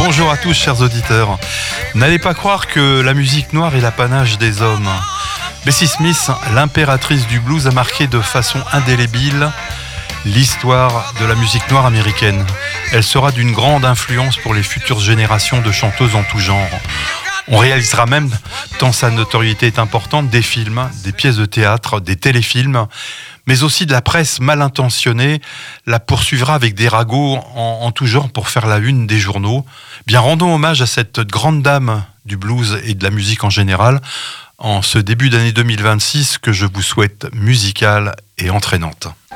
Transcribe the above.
Bonjour à tous, chers auditeurs. N'allez pas croire que la musique noire est l'apanage des hommes. Bessie Smith, l'impératrice du blues, a marqué de façon indélébile l'histoire de la musique noire américaine. Elle sera d'une grande influence pour les futures générations de chanteuses en tout genre. On réalisera même, tant sa notoriété est importante, des films, des pièces de théâtre, des téléfilms, mais aussi de la presse mal intentionnée la poursuivra avec des ragots en tout genre pour faire la une des journaux. Bien, rendons hommage à cette grande dame du blues et de la musique en général en ce début d'année 2026 que je vous souhaite musicale et entraînante.